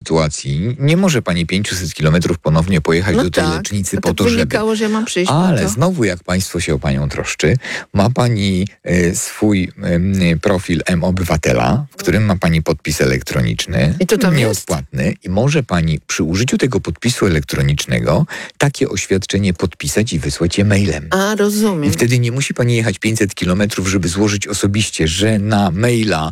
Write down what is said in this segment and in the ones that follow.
sytuacji nie może pani 500 kilometrów ponownie pojechać do tej lecznicy po to, żeby... wynikało, że ja mam przyjść Ale po to. znowu, jak państwo się o panią troszczy, ma pani swój profil M-Obywatela, w którym ma pani podpis elektroniczny, I to tam nieodpłatny, i może pani przy użyciu tego podpisu elektronicznego takie oświadczenie podpisać i wysłać je mailem. A, rozumiem. I wtedy nie musi pani jechać 500 kilometrów, żeby złożyć osobiście, że na maila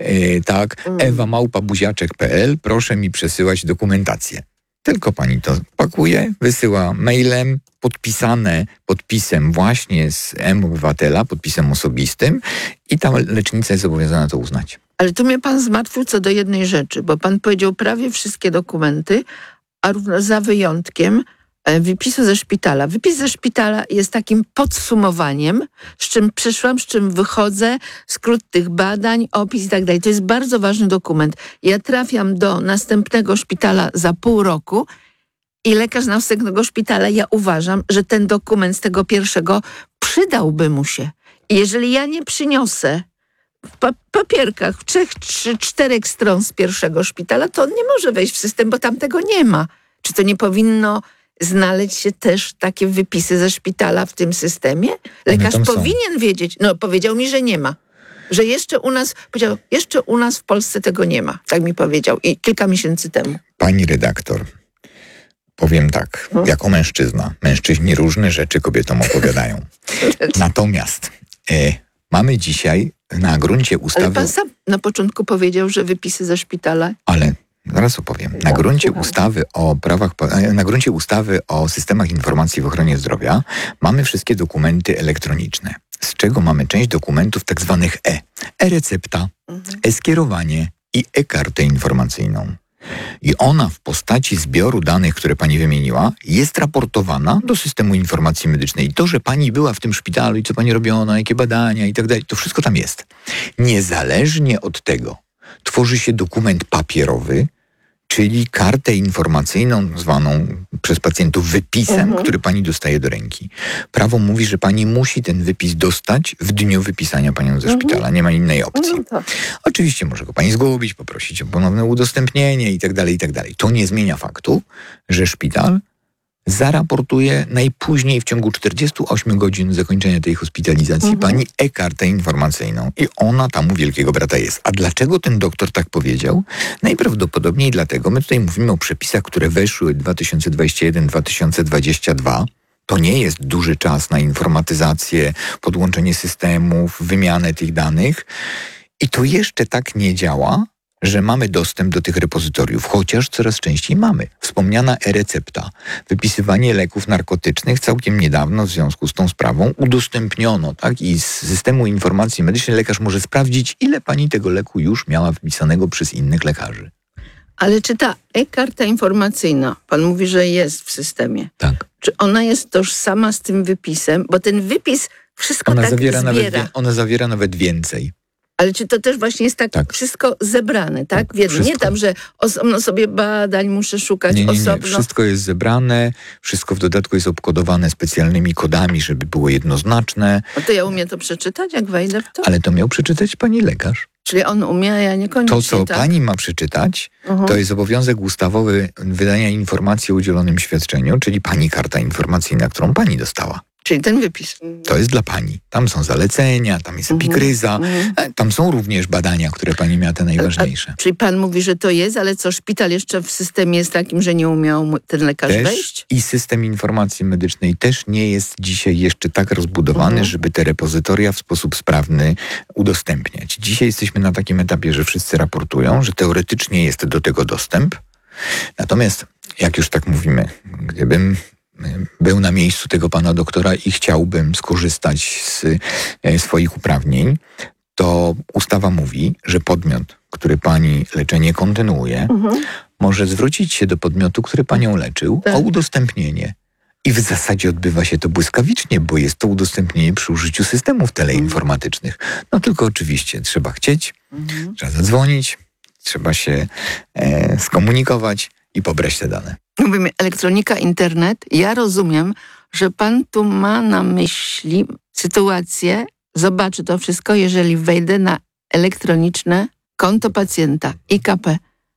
ewa@buziaczek.pl proszę mi przesyłać dokumentację. Tylko pani to pakuje, wysyła mailem, podpisane podpisem właśnie z M-Obywatela, podpisem osobistym, i ta lecznica jest zobowiązana to uznać. Ale tu mnie pan zmartwił co do jednej rzeczy, bo pan powiedział prawie wszystkie dokumenty, a równo za wyjątkiem wypisu ze szpitala. Wypis ze szpitala jest takim podsumowaniem, z czym przyszłam, z czym wychodzę, skrót tych badań, opis i tak dalej. To jest bardzo ważny dokument. Ja trafiam do następnego szpitala za pół roku i lekarz następnego szpitala, ja uważam, że ten dokument z tego pierwszego przydałby mu się. I jeżeli ja nie przyniosę w papierkach 3 czy 4 stron z pierwszego szpitala, to on nie może wejść w system, bo tam tego nie ma. Czy to nie powinno znaleźć się też takie wypisy ze szpitala w tym systemie? Lekarz powinien wiedzieć. No, powiedział mi, że nie ma. Że jeszcze u nas w Polsce tego nie ma. Tak mi powiedział. I kilka miesięcy temu. Pani redaktor, powiem tak, jako mężczyzna. Mężczyźni różne rzeczy kobietom opowiadają. Natomiast mamy dzisiaj na gruncie ustawy... Ale pan sam na początku powiedział, że wypisy ze szpitala... Ale zaraz opowiem. Na gruncie ustawy o systemach informacji w ochronie zdrowia mamy wszystkie dokumenty elektroniczne, z czego mamy część dokumentów tak zwanych e-recepta, e-skierowanie i e-kartę informacyjną. I ona w postaci zbioru danych, które pani wymieniła, jest raportowana do systemu informacji medycznej. I to, że pani była w tym szpitalu i co pani robiona, jakie badania i tak dalej, to wszystko tam jest. Niezależnie od tego tworzy się dokument papierowy, czyli kartę informacyjną zwaną przez pacjentów wypisem, który pani dostaje do ręki. Prawo mówi, że pani musi ten wypis dostać w dniu wypisania panią ze szpitala. Nie ma innej opcji. Oczywiście może go pani zgubić, poprosić o ponowne udostępnienie i tak dalej, i tak dalej. To nie zmienia faktu, że szpital zaraportuje najpóźniej w ciągu 48 godzin zakończenia tej hospitalizacji pani e-kartę informacyjną. I ona tam u Wielkiego Brata jest. A dlaczego ten doktor tak powiedział? Najprawdopodobniej dlatego, my tutaj mówimy o przepisach, które weszły 2021-2022. To nie jest duży czas na informatyzację, podłączenie systemów, wymianę tych danych. I to jeszcze tak nie działa, że mamy dostęp do tych repozytoriów, chociaż coraz częściej mamy. Wspomniana e-recepta, wypisywanie leków narkotycznych całkiem niedawno w związku z tą sprawą udostępniono, tak? I z systemu informacji medycznej lekarz może sprawdzić, ile pani tego leku już miała wypisanego przez innych lekarzy. Ale czy ta e-karta informacyjna, pan mówi, że jest w systemie, tak, czy ona jest tożsama z tym wypisem? Bo ten wypis wszystko tak zbiera. Ona zawiera nawet więcej. Ale czy to też właśnie jest tak wszystko zebrane, tak? Nie tam, że osobno sobie badań muszę szukać, osobno. Nie. Wszystko jest zebrane, wszystko w dodatku jest obkodowane specjalnymi kodami, żeby było jednoznaczne. No to ja umiem to przeczytać, jak wejdę w to? Ale to miał przeczytać pani lekarz. Czyli on umie, a ja niekoniecznie. To, co pani ma przeczytać, to jest obowiązek ustawowy wydania informacji o udzielonym świadczeniu, czyli pani karta informacyjna, którą pani dostała. Czyli ten wypis. To jest dla pani. Tam są zalecenia, tam jest epikryza, tam są również badania, które pani miała te najważniejsze. Czyli pan mówi, że to jest, ale co, szpital jeszcze w systemie jest takim, że nie umiał ten lekarz wejść? I system informacji medycznej też nie jest dzisiaj jeszcze tak rozbudowany, żeby te repozytoria w sposób sprawny udostępniać. Dzisiaj jesteśmy na takim etapie, że wszyscy raportują, że teoretycznie jest do tego dostęp. Natomiast, jak już tak mówimy, gdybym był na miejscu tego pana doktora i chciałbym skorzystać z swoich uprawnień, to ustawa mówi, że podmiot, który pani leczenie kontynuuje, może zwrócić się do podmiotu, który panią leczył, o udostępnienie. I w zasadzie odbywa się to błyskawicznie, bo jest to udostępnienie przy użyciu systemów teleinformatycznych. No tylko oczywiście trzeba chcieć, trzeba zadzwonić, trzeba się skomunikować i pobrać te dane. Mówimy elektronika, internet. Ja rozumiem, że pan tu ma na myśli sytuację, zobaczy to wszystko, jeżeli wejdę na elektroniczne konto pacjenta, IKP,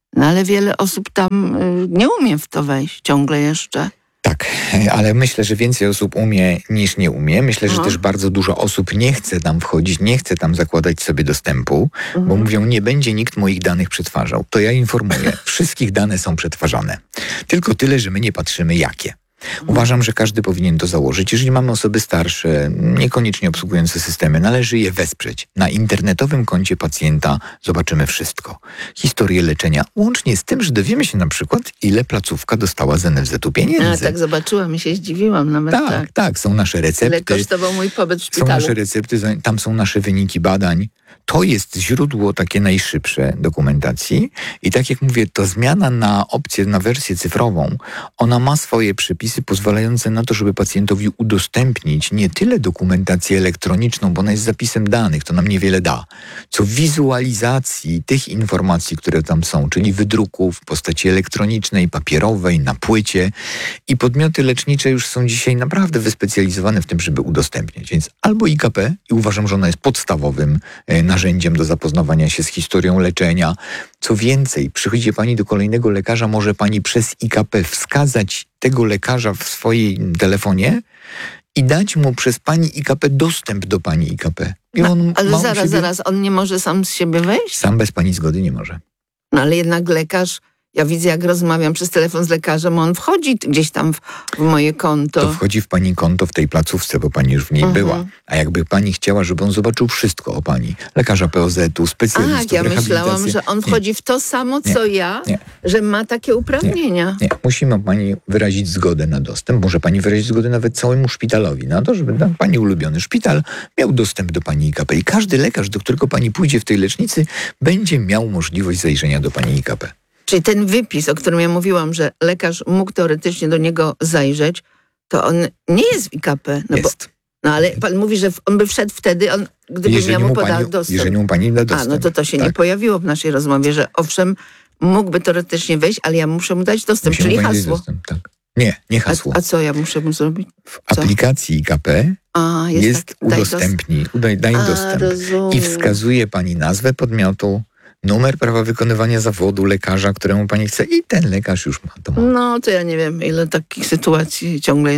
No ale wiele osób tam nie umie w to wejść ciągle jeszcze. Tak, ale myślę, że więcej osób umie niż nie umie. Myślę, że też bardzo dużo osób nie chce tam wchodzić, nie chce tam zakładać sobie dostępu, bo mówią, nie będzie nikt moich danych przetwarzał. To ja informuję, wszystkich dane są przetwarzane. Tylko tyle, że my nie patrzymy jakie. Uważam, że każdy powinien to założyć. Jeżeli mamy osoby starsze, niekoniecznie obsługujące systemy, należy je wesprzeć. Na internetowym koncie pacjenta zobaczymy wszystko. Historię leczenia, łącznie z tym, że dowiemy się na przykład, ile placówka dostała z NFZ-u pieniędzy. Tak zobaczyłam i się zdziwiłam nawet. Tak, są nasze recepty. Ile kosztował mój pobyt w szpitalu. Są nasze recepty, tam są nasze wyniki badań. To jest źródło takie najszybsze dokumentacji i tak jak mówię, to zmiana na opcję, na wersję cyfrową, ona ma swoje przepisy pozwalające na to, żeby pacjentowi udostępnić nie tyle dokumentację elektroniczną, bo ona jest zapisem danych, to nam niewiele da, co wizualizacji tych informacji, które tam są, czyli wydruków w postaci elektronicznej, papierowej, na płycie i podmioty lecznicze już są dzisiaj naprawdę wyspecjalizowane w tym, żeby udostępniać. Więc albo IKP i uważam, że ona jest podstawowym narzędziem do zapoznawania się z historią leczenia. Co więcej, przychodzi pani do kolejnego lekarza, może pani przez IKP wskazać tego lekarza w swoim telefonie i dać mu przez pani IKP dostęp do pani IKP. I on ale zaraz, on nie może sam z siebie wejść? Sam bez pani zgody nie może. No ale jednak lekarz, ja widzę jak rozmawiam przez telefon z lekarzem, on wchodzi gdzieś tam w moje konto. To wchodzi w pani konto w tej placówce, bo pani już w niej była. A jakby pani chciała, żeby on zobaczył wszystko o pani, lekarza POZ-u, specjalistów, ja myślałam, że on wchodzi w to samo, co ja, że ma takie uprawnienia. Nie, musimy pani wyrazić zgodę na dostęp. Może pani wyrazić zgodę nawet całemu szpitalowi na to, żeby pani ulubiony szpital miał dostęp do pani IKP. I każdy lekarz, do którego pani pójdzie w tej lecznicy, będzie miał możliwość zajrzenia do pani IKP. Czyli ten wypis, o którym ja mówiłam, że lekarz mógł teoretycznie do niego zajrzeć, to on nie jest w IKP. Jest. Ale pan mówi, że on by wszedł wtedy, gdyby ja mu podał dostęp. Jeżeli mu pani da dostęp. No to się nie pojawiło w naszej rozmowie, że owszem, mógłby teoretycznie wejść, ale ja muszę mu dać dostęp, czyli hasło. Dostęp, tak. Nie hasło. A co ja muszę mu zrobić? W aplikacji IKP jest udostępnij, daj dostęp. Rozumiem. I wskazuje pani nazwę podmiotu, numer prawa wykonywania zawodu lekarza, któremu pani chce i ten lekarz już ma to. No to ja nie wiem, ile takich sytuacji ciągle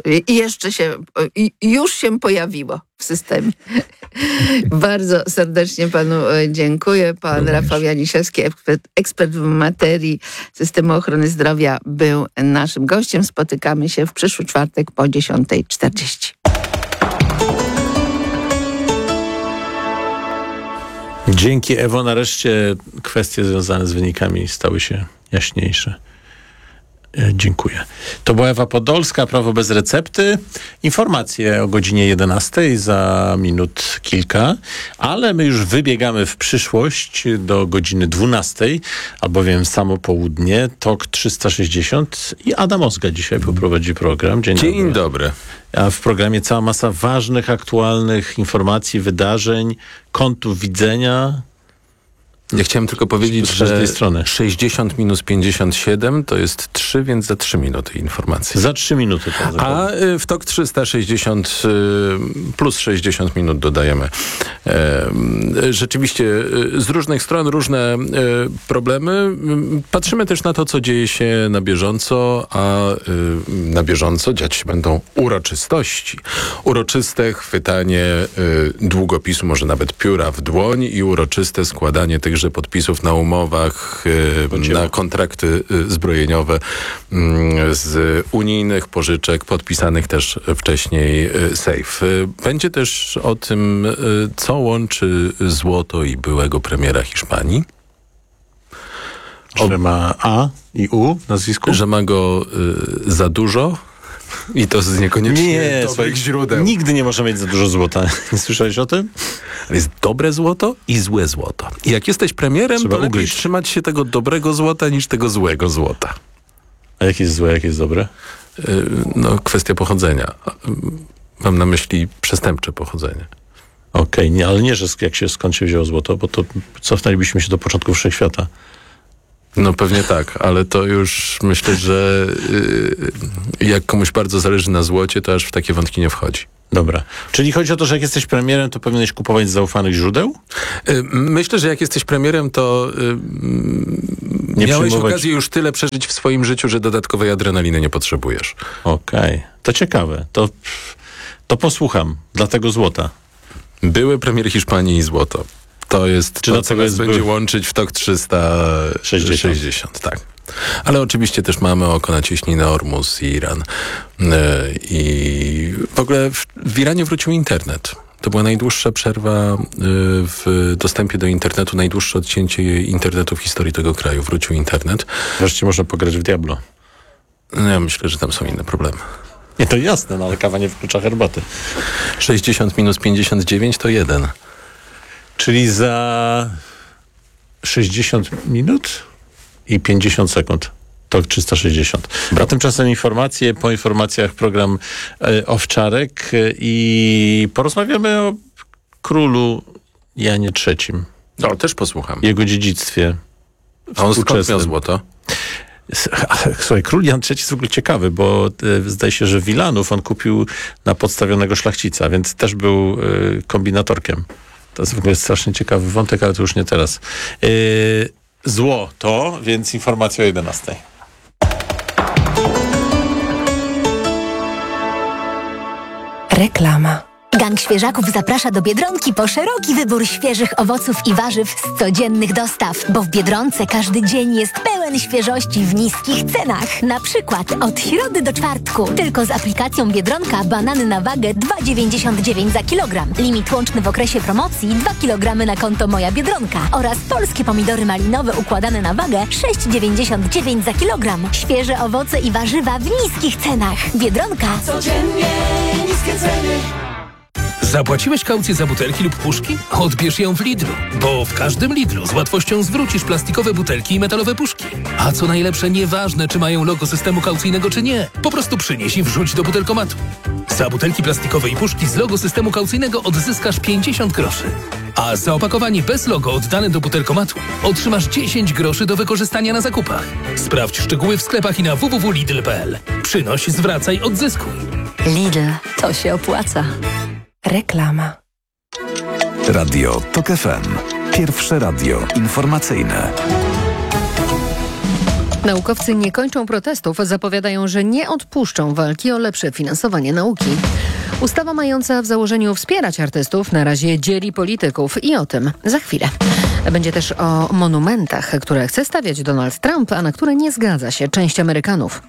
już się pojawiło w systemie. Bardzo serdecznie panu dziękuję. Pan Również. Rafał Janiszewski, ekspert w materii systemu ochrony zdrowia, był naszym gościem. Spotykamy się w przyszły czwartek po 10:40. Dzięki, Ewo, nareszcie kwestie związane z wynikami stały się jaśniejsze. Dziękuję. To była Ewa Podolska, Prawo bez recepty. Informacje o godzinie 11 za minut kilka, ale my już wybiegamy w przyszłość do godziny 12, albowiem samo południe, TOK 360 i Adam Ozga dzisiaj poprowadzi program. Dzień dobry. A w programie cała masa ważnych, aktualnych informacji, wydarzeń, kątów widzenia. Ja chciałem tylko powiedzieć, że 60 minus 57 to jest 3, więc za 3 minuty informacji. Za 3 minuty. A w TOK 360 plus 60 minut dodajemy. Rzeczywiście z różnych stron różne problemy. Patrzymy też na to, co dzieje się na bieżąco, a na bieżąco dziać się będą uroczystości. Uroczyste chwytanie długopisu, może nawet pióra w dłoń i uroczyste składanie tychże podpisów na umowach, na kontrakty zbrojeniowe z unijnych pożyczek, podpisanych też wcześniej SAFE. Będzie też o tym, co łączy złoto i byłego premiera Hiszpanii. Że ma A i U w nazwisku? Że ma go za dużo. I to z niekoniecznie dobrych źródeł. Nigdy nie można mieć za dużo złota. Nie słyszałeś o tym? Ale jest dobre złoto i złe złoto. I jak jesteś premierem, trzeba to lepiej ugryźć. trzymać się tego dobrego złota niż tego złego złota. A jakie jest złe, jakie jest dobre? No, kwestia pochodzenia. Mam na myśli przestępcze pochodzenie. Okej, ale nie, że skąd się wzięło złoto, bo to cofnęlibyśmy się do początków wszechświata. No pewnie tak, ale to już myślę, że jak komuś bardzo zależy na złocie, to aż w takie wątki nie wchodzi. Dobra. Czyli chodzi o to, że jak jesteś premierem, to powinieneś kupować z zaufanych źródeł? Myślę, że jak jesteś premierem, to miałeś okazję już tyle przeżyć w swoim życiu, że dodatkowej adrenaliny nie potrzebujesz. Okej. To ciekawe. To posłucham. Dlatego złota. Były premier Hiszpanii i złoto. To jest Czy to, do co tego nas jest będzie był? łączyć w TOK 360. Tak. Ale oczywiście też mamy oko nacieśniny Ormus i Iran. I w ogóle w Iranie wrócił internet. To była najdłuższa przerwa w dostępie do internetu, najdłuższe odcięcie internetu w historii tego kraju. Wrócił internet. Wreszcie można pograć w Diablo. No ja myślę, że tam są inne problemy. Nie, to jasne, no ale kawa nie wyklucza herbaty. 60 minus 59 to 1. Czyli za 60 minut i 50 sekund. To 360. A tymczasem informacje, po informacjach program Owczarek i porozmawiamy o królu Janie III. O, też posłucham. Jego dziedzictwie. A on skąd miał współczesnym. złoto? Słuchaj, król Jan III jest w ogóle ciekawy, bo zdaje się, że Wilanów on kupił na podstawionego szlachcica, więc też był kombinatorkiem. To jest w ogóle strasznie ciekawy wątek, ale to już nie teraz. Złoto, więc informacja o 11. Reklama. Gang Świeżaków zaprasza do Biedronki po szeroki wybór świeżych owoców i warzyw z codziennych dostaw, bo w Biedronce każdy dzień jest pełen świeżości w niskich cenach. Na przykład od środy do czwartku tylko z aplikacją Biedronka banany na wagę 2,99 za kilogram. Limit łączny w okresie promocji 2 kg na konto Moja Biedronka oraz polskie pomidory malinowe układane na wagę 6,99 za kilogram. Świeże owoce i warzywa w niskich cenach. Biedronka. Codziennie niskie ceny. Zapłaciłeś kaucję za butelki lub puszki? Odbierz ją w Lidlu, bo w każdym Lidlu z łatwością zwrócisz plastikowe butelki i metalowe puszki. A co najlepsze, nieważne czy mają logo systemu kaucyjnego czy nie, po prostu przynieś i wrzuć do butelkomatu. Za butelki plastikowe i puszki z logo systemu kaucyjnego odzyskasz 50 groszy. A za opakowanie bez logo oddane do butelkomatu otrzymasz 10 groszy do wykorzystania na zakupach. Sprawdź szczegóły w sklepach i na www.lidl.pl. Przynoś, zwracaj, odzyskuj. Lidl. To się opłaca. Reklama. Radio TOK FM. Pierwsze radio informacyjne. Naukowcy nie kończą protestów, zapowiadają, że nie odpuszczą walki o lepsze finansowanie nauki. Ustawa mająca w założeniu wspierać artystów na razie dzieli polityków i o tym za chwilę. Będzie też o monumentach, które chce stawiać Donald Trump, a na które nie zgadza się część Amerykanów.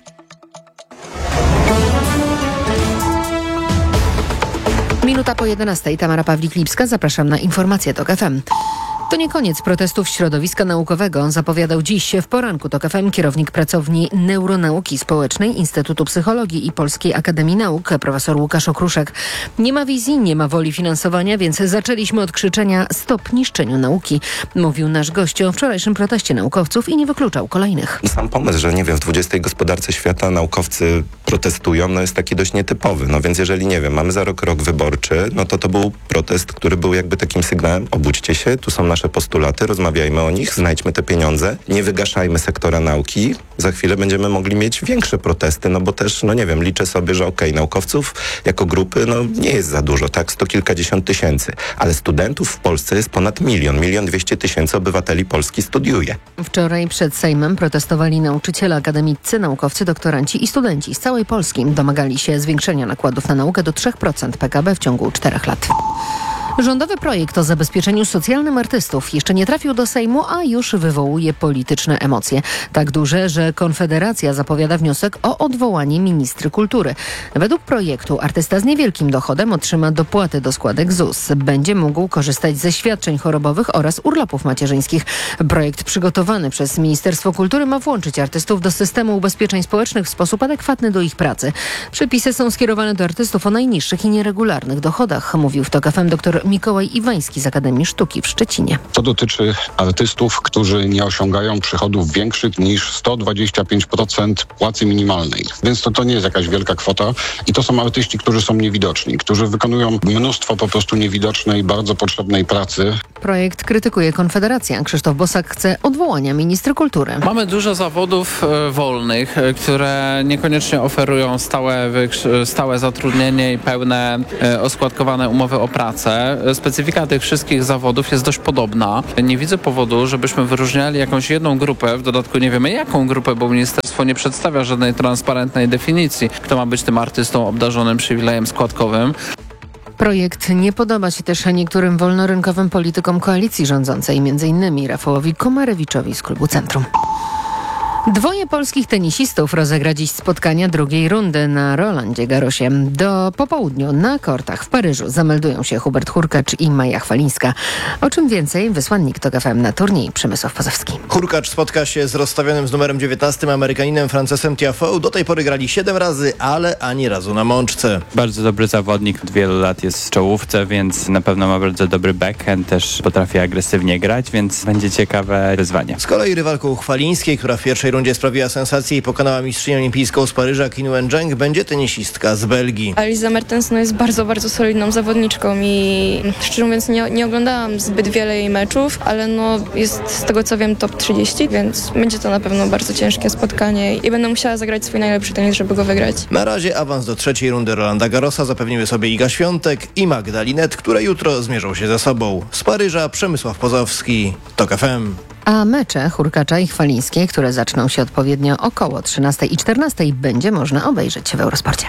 Minuta po 11. Tamara Pawlik-Lipska. Zapraszam na informacje TOK FM. To nie koniec protestów środowiska naukowego, zapowiadał dziś w poranku TOK FM kierownik pracowni Neuronauki Społecznej Instytutu Psychologii i Polskiej Akademii Nauk, profesor Łukasz Okruszek. Nie ma wizji, nie ma woli finansowania, więc zaczęliśmy od krzyczenia stop niszczeniu nauki, mówił nasz gość o wczorajszym proteście naukowców i nie wykluczał kolejnych. Sam pomysł, że w 20. gospodarce świata naukowcy protestują, jest taki dość nietypowy. Więc jeżeli, mamy za rok wyborczy, to był protest, który był jakby takim sygnałem, obudźcie się, tu są nasze postulaty, rozmawiajmy o nich, znajdźmy te pieniądze, nie wygaszajmy sektora nauki, za chwilę będziemy mogli mieć większe protesty, bo też, liczę sobie, że naukowców jako grupy, nie jest za dużo, tak, 100 kilkadziesiąt tysięcy, ale studentów w Polsce jest ponad 1,2 tysiąca obywateli Polski studiuje. Wczoraj przed Sejmem protestowali nauczyciele, akademicy, naukowcy, doktoranci i studenci z całej Polski. Domagali się zwiększenia nakładów na naukę do 3% PKB w ciągu 4 lat. Rządowy projekt o zabezpieczeniu socjalnym artystów jeszcze nie trafił do Sejmu, a już wywołuje polityczne emocje. Tak duże, że Konfederacja zapowiada wniosek o odwołanie ministry kultury. Według projektu artysta z niewielkim dochodem otrzyma dopłaty do składek ZUS. Będzie mógł korzystać ze świadczeń chorobowych oraz urlopów macierzyńskich. Projekt przygotowany przez Ministerstwo Kultury ma włączyć artystów do systemu ubezpieczeń społecznych w sposób adekwatny do ich pracy. Przepisy są skierowane do artystów o najniższych i nieregularnych dochodach, mówił w TOK FM dr profesor Mikołaj Iwański z Akademii Sztuki w Szczecinie. To dotyczy artystów, którzy nie osiągają przychodów większych niż 125% płacy minimalnej. Więc to nie jest jakaś wielka kwota i to są artyści, którzy są niewidoczni, którzy wykonują mnóstwo po prostu niewidocznej, bardzo potrzebnej pracy. Projekt krytykuje Konfederacja. Krzysztof Bosak chce odwołania ministra kultury. Mamy dużo zawodów wolnych, które niekoniecznie oferują stałe zatrudnienie i pełne oskładkowane umowy o pracę. Specyfika tych wszystkich zawodów jest dość podobna. Nie widzę powodu, żebyśmy wyróżniali jakąś jedną grupę, w dodatku nie wiemy jaką grupę, bo ministerstwo nie przedstawia żadnej transparentnej definicji, kto ma być tym artystą obdarzonym przywilejem składkowym. Projekt nie podoba się też niektórym wolnorynkowym politykom koalicji rządzącej, m.in. Rafałowi Komarewiczowi z klubu Centrum. Dwoje polskich tenisistów rozegra dziś spotkania drugiej rundy na Rolandzie Garrosie. Po południu na kortach w Paryżu zameldują się Hubert Hurkacz i Maja Chwalińska. O czym więcej wysłannik TOK FM na turniej Przemysław Pozowski. Hurkacz spotka się z rozstawionym z numerem 19 Amerykaninem Francesem Tiafoe. Do tej pory grali 7 razy, ale ani razu na mączce. Bardzo dobry zawodnik, od wielu lat jest w czołówce, więc na pewno ma bardzo dobry backhand, też potrafi agresywnie grać, więc będzie ciekawe wyzwanie. Z kolei rywalką Chwalińskiej, która w pierwszej rundzie sprawiła sensację i pokonała mistrzynię olimpijską z Paryża Qin Wencheng, będzie tenisistka z Belgii. Aliza Mertens jest bardzo, bardzo solidną zawodniczką i szczerze mówiąc nie oglądałam zbyt wiele jej meczów, ale jest z tego co wiem top 30, więc będzie to na pewno bardzo ciężkie spotkanie i będę musiała zagrać swój najlepszy tenis, żeby go wygrać. Na razie awans do trzeciej rundy Rolanda Garrosa zapewniły sobie Iga Świątek i Magda Linette, które jutro zmierzą się ze sobą. Z Paryża Przemysław Pozowski, TOK FM. A mecze Hurkacza i Chwalińskiej, które zaczną się odpowiednio około 13 i 14, będzie można obejrzeć w Eurosporcie.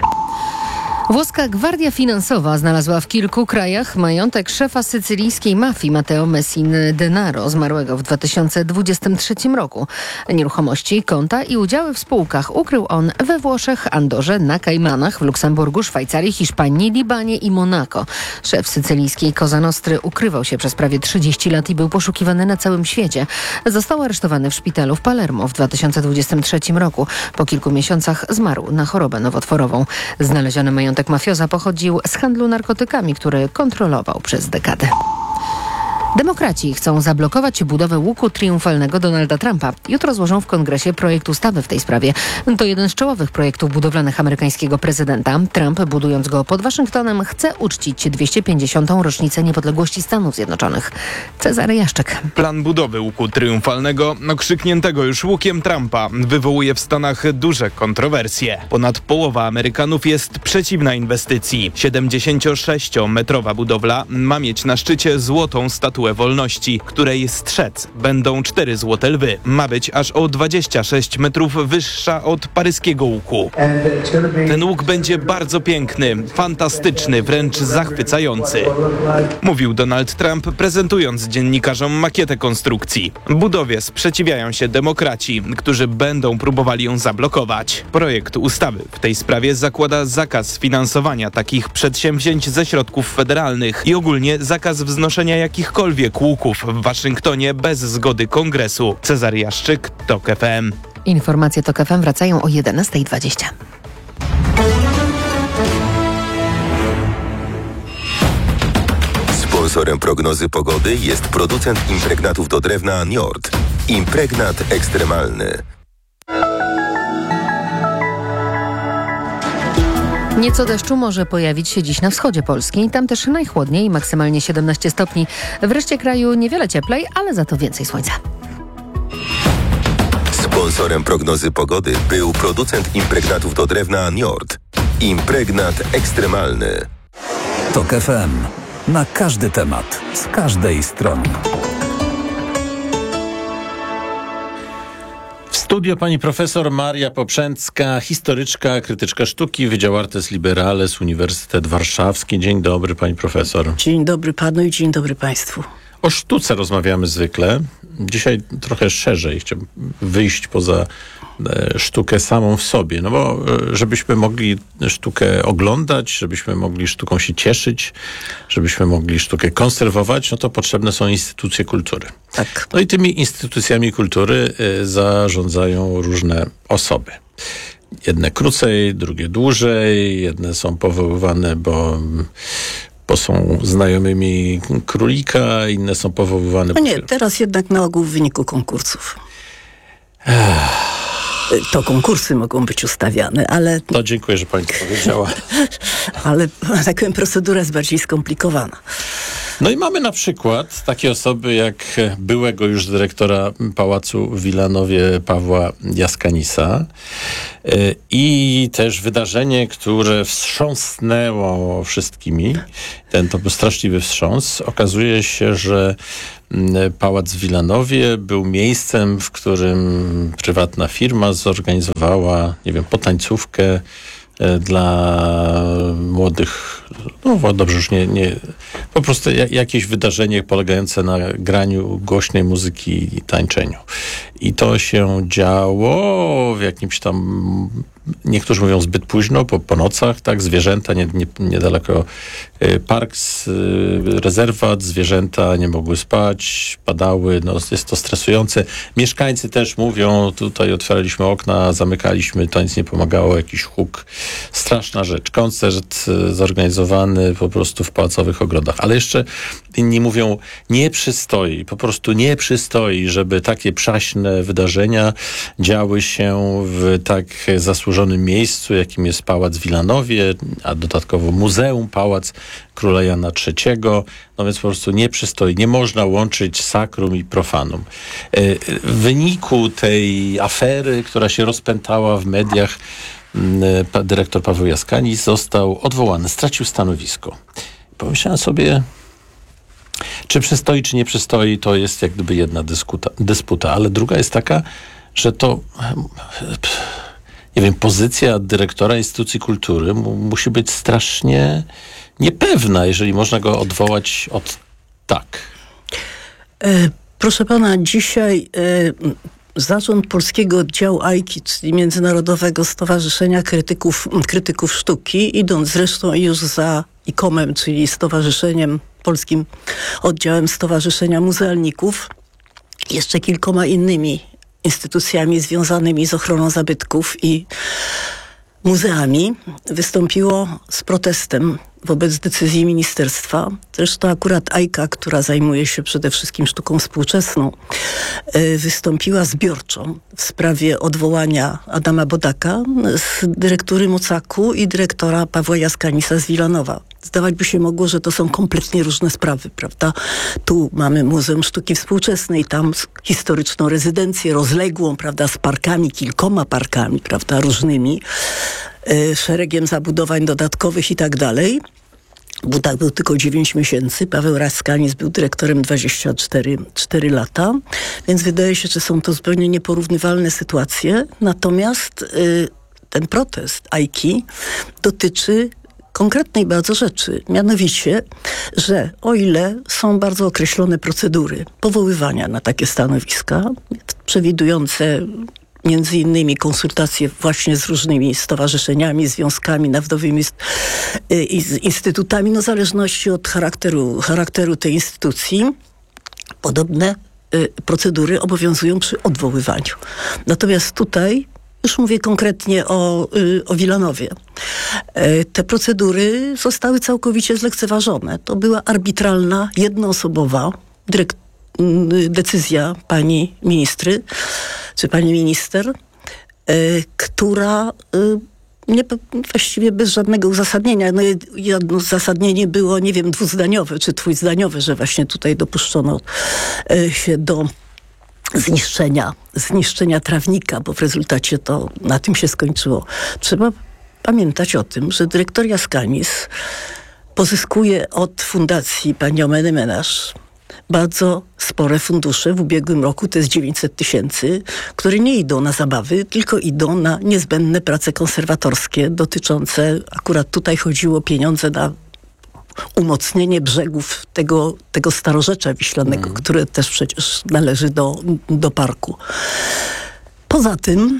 Włoska Gwardia Finansowa znalazła w kilku krajach majątek szefa sycylijskiej mafii Matteo Messina Denaro, zmarłego w 2023 roku. Nieruchomości, konta i udziały w spółkach ukrył on we Włoszech, Andorze, na Kajmanach, w Luksemburgu, Szwajcarii, Hiszpanii, Libanie i Monako. Szef sycylijskiej Cosa Nostry ukrywał się przez prawie 30 lat i był poszukiwany na całym świecie. Został aresztowany w szpitalu w Palermo w 2023 roku. Po kilku miesiącach zmarł na chorobę nowotworową. Znaleziony majątek mafioza pochodził z handlu narkotykami, który kontrolował przez dekady. Demokraci chcą zablokować budowę łuku triumfalnego Donalda Trumpa. Jutro złożą w Kongresie projekt ustawy w tej sprawie. To jeden z czołowych projektów budowlanych amerykańskiego prezydenta. Trump, budując go pod Waszyngtonem, chce uczcić 250. rocznicę niepodległości Stanów Zjednoczonych. Cezary Jaszczek. Plan budowy łuku triumfalnego, krzykniętego już łukiem Trumpa, wywołuje w Stanach duże kontrowersje. Ponad połowa Amerykanów jest przeciwna inwestycji. 76-metrowa budowla ma mieć na szczycie złotą statuę wolności, której strzec będą 4 złote lwy. Ma być aż o 26 metrów wyższa od paryskiego łuku. Ten łuk będzie bardzo piękny, fantastyczny, wręcz zachwycający, mówił Donald Trump, prezentując dziennikarzom makietę konstrukcji. Budowie sprzeciwiają się demokraci, którzy będą próbowali ją zablokować. Projekt ustawy w tej sprawie zakłada zakaz finansowania takich przedsięwzięć ze środków federalnych i ogólnie zakaz wznoszenia jakichkolwiek łuków w Waszyngtonie bez zgody Kongresu. Cezary Jaszczyk, TOK FM. Informacje TOK FM wracają o 11:20. Sponsorem prognozy pogody jest producent impregnatów do drewna Njord. Impregnat ekstremalny. Nieco deszczu może pojawić się dziś na wschodzie Polski. Tam też najchłodniej, maksymalnie 17 stopni. W reszcie kraju niewiele cieplej, ale za to więcej słońca. Sponsorem prognozy pogody był producent impregnatów do drewna Njord. Impregnat ekstremalny. TOK FM. Na każdy temat, z każdej strony. W studio pani profesor Maria Poprzęcka, historyczka, krytyczka sztuki, Wydział Artes Liberales, Uniwersytet Warszawski. Dzień dobry pani profesor. Dzień dobry panu i dzień dobry państwu. O sztuce rozmawiamy zwykle. Dzisiaj trochę szerzej chciałbym wyjść poza sztukę samą w sobie, no bo żebyśmy mogli sztukę oglądać, żebyśmy mogli sztuką się cieszyć, żebyśmy mogli sztukę konserwować, no to potrzebne są instytucje kultury. Tak. No i tymi instytucjami kultury zarządzają różne osoby. Jedne krócej, drugie dłużej, jedne są powoływane, bo bo są znajomymi królika, inne są powoływane... No nie, teraz jednak na ogół w wyniku konkursów. To konkursy mogą być ustawiane, ale... No dziękuję, że pani to powiedziała. Ale tak powiem, procedura jest bardziej skomplikowana. No i mamy na przykład takie osoby jak byłego już dyrektora Pałacu w Wilanowie Pawła Jaskanisa i też wydarzenie, które wstrząsnęło wszystkimi. To był straszliwy wstrząs. Okazuje się, że Pałac w Wilanowie był miejscem, w którym prywatna firma zorganizowała, nie wiem, potańcówkę dla młodych, no dobrze, już nie po prostu jakieś wydarzenie polegające na graniu głośnej muzyki i tańczeniu. I to się działo w jakimś tam, niektórzy mówią zbyt późno, po nocach, tak, zwierzęta, niedaleko park, rezerwat, zwierzęta nie mogły spać, padały, no jest to stresujące. Mieszkańcy też mówią, tutaj otwieraliśmy okna, zamykaliśmy, to nic nie pomagało, jakiś huk. Straszna rzecz. Koncert zorganizowany po prostu w pałacowych ogrodach. Ale jeszcze inni mówią, nie przystoi, po prostu nie przystoi, żeby takie przaśne wydarzenia działy się w tak zasłużonym miejscu, jakim jest Pałac w Wilanowie, a dodatkowo Muzeum Pałac Króla Jana III. No więc po prostu nie przystoi. Nie można łączyć sakrum i profanum. W wyniku tej afery, która się rozpętała w mediach, dyrektor Paweł Jaskanis został odwołany, stracił stanowisko. Pomyślałem sobie, czy przystoi, czy nie przystoi, to jest jak gdyby jedna dysputa, ale druga jest taka, że to, nie wiem, pozycja dyrektora instytucji kultury musi być strasznie niepewna, jeżeli można go odwołać od tak. Proszę pana, dzisiaj zarząd Polskiego Oddziału AIKI, czyli Międzynarodowego Stowarzyszenia Krytyków Sztuki, idąc zresztą już za ICOM-em, czyli Polskim Oddziałem Stowarzyszenia Muzealników, jeszcze kilkoma innymi instytucjami związanymi z ochroną zabytków i muzeami, wystąpiło z protestem wobec decyzji ministerstwa. Zresztą akurat AIKA, która zajmuje się przede wszystkim sztuką współczesną, wystąpiła zbiorczo w sprawie odwołania Adama Bodaka z dyrektury Mocaku i dyrektora Pawła Jaskanisa z Wilanowa. Zdawać by się mogło, że to są kompletnie różne sprawy, prawda? Tu mamy Muzeum Sztuki Współczesnej, tam historyczną rezydencję rozległą, prawda, z parkami, kilkoma parkami, prawda, różnymi, szeregiem zabudowań dodatkowych i tak dalej. Budak był tylko 9 miesięcy, Paweł Jaskanis był dyrektorem 24 lata, więc wydaje się, że są to zupełnie nieporównywalne sytuacje. Natomiast ten protest AIKI dotyczy konkretnej bardzo rzeczy, mianowicie, że o ile są bardzo określone procedury powoływania na takie stanowiska, przewidujące między innymi konsultacje właśnie z różnymi stowarzyszeniami, związkami narodowymi i z instytutami, no w zależności od charakteru tej instytucji, podobne procedury obowiązują przy odwoływaniu. Natomiast tutaj już mówię konkretnie o Wilanowie. Te procedury zostały całkowicie zlekceważone. To była arbitralna, jednoosobowa decyzja pani ministry, czy pani minister, która właściwie bez żadnego uzasadnienia. No jedno uzasadnienie było, nie wiem, dwuzdaniowe, czy trójzdaniowe, że właśnie tutaj dopuszczono się do zniszczenia trawnika, bo w rezultacie to na tym się skończyło. Trzeba pamiętać o tym, że dyrektor Jaskanis pozyskuje od fundacji pani Omeny Menasz bardzo spore fundusze. W ubiegłym roku to jest 900 000, które nie idą na zabawy, tylko idą na niezbędne prace konserwatorskie dotyczące, akurat tutaj chodziło o pieniądze na umocnienie brzegów tego starorzecza wiślanego, które też przecież należy do parku. Poza tym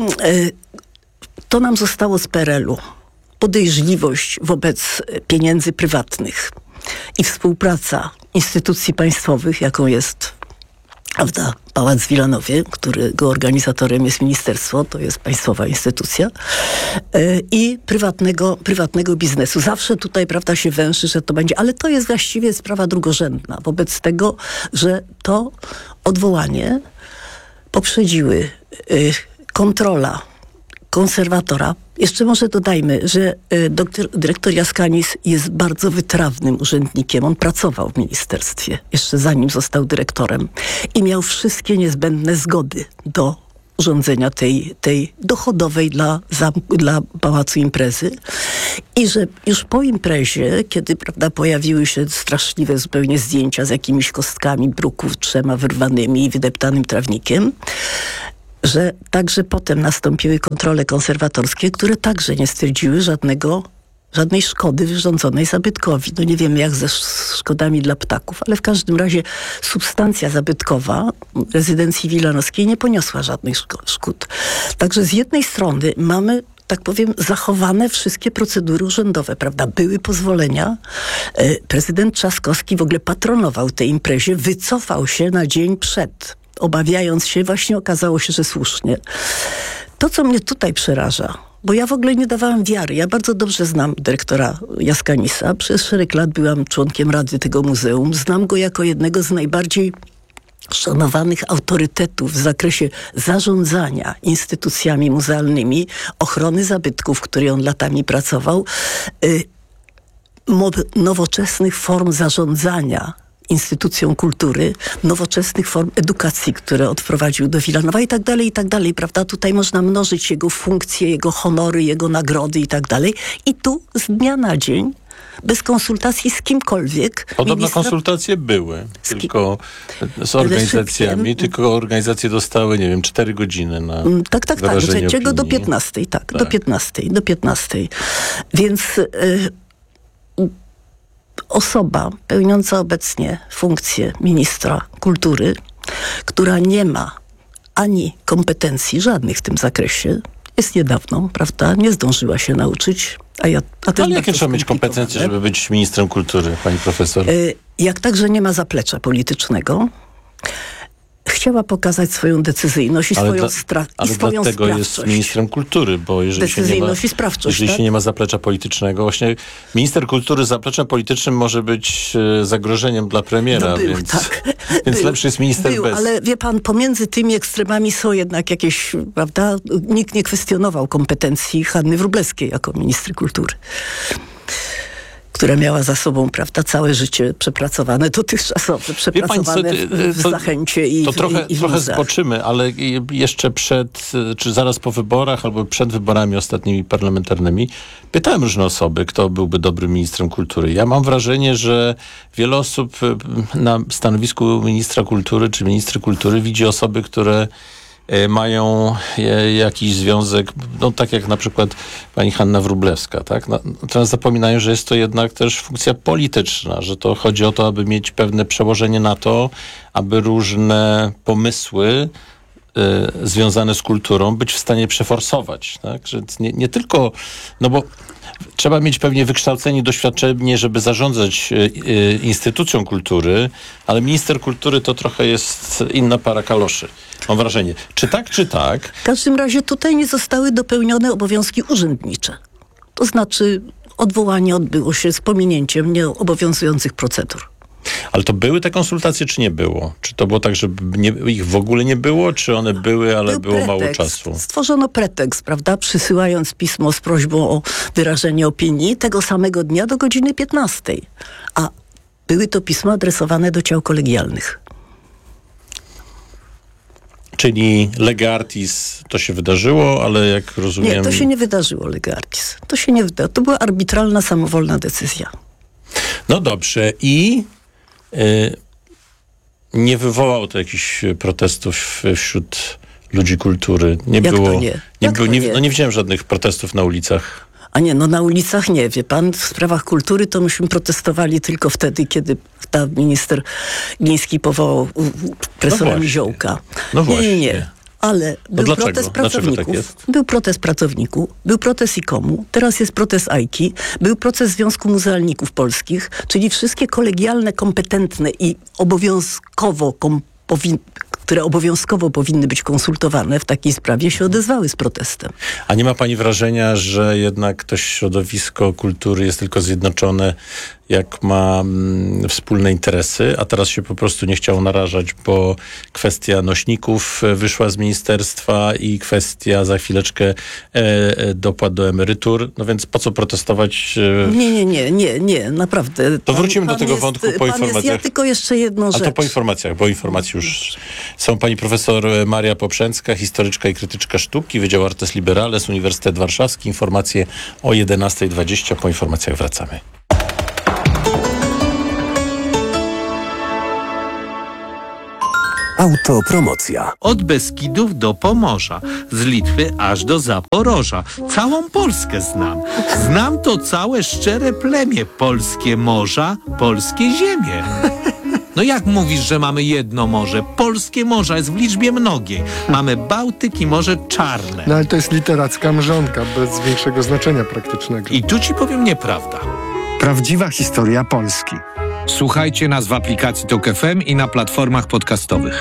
to nam zostało z PRL-u. Podejrzliwość wobec pieniędzy prywatnych i współpraca instytucji państwowych, jaką jest prawda, Pałac w Wilanowie, którego organizatorem jest ministerstwo, to jest państwowa instytucja, i prywatnego biznesu. Zawsze tutaj, prawda, się węży, że to będzie, ale to jest właściwie sprawa drugorzędna wobec tego, że to odwołanie poprzedziły kontrola konserwatora. Jeszcze może dodajmy, że dyrektor Jaskanis jest bardzo wytrawnym urzędnikiem. On pracował w ministerstwie, jeszcze zanim został dyrektorem i miał wszystkie niezbędne zgody do urządzenia tej dochodowej dla pałacu imprezy. I że już po imprezie, kiedy, prawda, pojawiły się straszliwe zupełnie zdjęcia z jakimiś kostkami bruków, 3 wyrwanymi i wydeptanym trawnikiem, że także potem nastąpiły kontrole konserwatorskie, które także nie stwierdziły żadnej szkody wyrządzonej zabytkowi. No nie wiemy jak ze szkodami dla ptaków, ale w każdym razie substancja zabytkowa rezydencji wilanowskiej nie poniosła żadnych szkód. Także z jednej strony mamy, tak powiem, zachowane wszystkie procedury urzędowe, prawda? Były pozwolenia. Prezydent Trzaskowski w ogóle patronował tej imprezie, wycofał się na dzień przed, obawiając się, właśnie okazało się, że słusznie. To, co mnie tutaj przeraża, bo ja w ogóle nie dawałam wiary. Ja bardzo dobrze znam dyrektora Jaskanisa. Przez szereg lat byłam członkiem rady tego muzeum. Znam go jako jednego z najbardziej szanowanych autorytetów w zakresie zarządzania instytucjami muzealnymi, ochrony zabytków, w której on latami pracował, nowoczesnych form zarządzania instytucją kultury, nowoczesnych form edukacji, które odprowadził do Wilanowa i tak dalej, prawda? Tutaj można mnożyć jego funkcje, jego honory, jego nagrody i tak dalej. I tu z dnia na dzień, bez konsultacji z kimkolwiek. Podobno konsultacje były, tylko z organizacjami, tylko organizacje dostały, nie wiem, 4 godziny na wyrażenie opinii. Do 15, do 15. Więc osoba pełniąca obecnie funkcję ministra kultury, która nie ma ani kompetencji żadnych w tym zakresie, jest niedawno, prawda, nie zdążyła się nauczyć. Ale jakie trzeba mieć kompetencje, żeby być ministrem kultury, pani profesor? Jak także nie ma zaplecza politycznego, chciała pokazać swoją decyzyjność i swoją dlatego sprawczość. jest ministrem kultury, bo jeżeli się nie ma zaplecza politycznego, właśnie minister kultury z zapleczem politycznym może być zagrożeniem dla premiera, więc lepszy jest minister bez. Ale wie pan, pomiędzy tymi ekstremami są jednak jakieś, prawda, nikt nie kwestionował kompetencji Hanny Wróblewskiej jako ministry kultury, która miała za sobą, prawda, całe życie przepracowane, dotychczasowe, w Zachęcie i to w trochę zboczymy, ale jeszcze czy zaraz po wyborach, albo przed wyborami ostatnimi parlamentarnymi, pytałem różne osoby, kto byłby dobrym ministrem kultury. Ja mam wrażenie, że wiele osób na stanowisku ministra kultury, czy ministry kultury widzi osoby, które mają jakiś związek, no tak jak na przykład pani Hanna Wróblewska, tak? Teraz zapominają, że jest to jednak też funkcja polityczna, że to chodzi o to, aby mieć pewne przełożenie na to, aby różne pomysły związane z kulturą być w stanie przeforsować, tak? Że nie tylko, no bo trzeba mieć pewnie wykształcenie, doświadczenie, żeby zarządzać instytucją kultury, ale minister kultury to trochę jest inna para kaloszy. Mam wrażenie. Czy tak? W każdym razie tutaj nie zostały dopełnione obowiązki urzędnicze. To znaczy odwołanie odbyło się z pominięciem nieobowiązujących procedur. Ale to były te konsultacje, czy nie było? Czy to było tak, że ich w ogóle nie było, czy one były, ale było mało czasu? Stworzono pretekst, prawda, przysyłając pismo z prośbą o wyrażenie opinii tego samego dnia do godziny 15. A były to pisma adresowane do ciał kolegialnych. Czyli lege artis to się wydarzyło, ale jak rozumiem... Nie, to się nie wydarzyło lege artis. To się nie wydarzyło. To była arbitralna, samowolna decyzja. No dobrze. I nie wywołało to jakichś protestów wśród ludzi kultury? Nie jak było. To nie? No nie widziałem żadnych protestów na ulicach. A nie, no na ulicach nie, wie pan, w sprawach kultury to myśmy protestowali tylko wtedy, kiedy minister Gliński powołał profesora Ziołka. No właśnie. Nie. Ale był protest pracowników, był protest pracowników, był protest ICOM-u, teraz jest protest AIKI, był protest Związku Muzealników Polskich, czyli wszystkie kolegialne, kompetentne i obowiązkowo które obowiązkowo powinny być konsultowane w takiej sprawie, się odezwały z protestem. A nie ma pani wrażenia, że jednak to środowisko kultury jest tylko zjednoczone, jak ma wspólne interesy, a teraz się po prostu nie chciało narażać, bo kwestia nośników wyszła z ministerstwa i kwestia za chwileczkę dopłat do emerytur. No więc po co protestować? Nie, naprawdę. To wrócimy do tego wątku po informacjach. Ja tylko jeszcze jedną rzecz. A to po informacjach, bo informacji już są. Pani profesor Maria Poprzęcka, historyczka i krytyczka sztuki, Wydział Artes Liberales, Uniwersytet Warszawski. Informacje o 11:20. Po informacjach wracamy. Autopromocja. Od Beskidów do Pomorza, z Litwy aż do Zaporoża. Całą Polskę znam. Znam to całe szczere plemię. Polskie morza, polskie ziemie. No jak mówisz, że mamy jedno morze? Polskie morza jest w liczbie mnogiej. Mamy Bałtyk i Morze Czarne. No ale to jest literacka mrzonka, bez większego znaczenia praktycznego. I tu ci powiem nieprawda. Prawdziwa historia Polski. Słuchajcie nas w aplikacji TOK FM i na platformach podcastowych.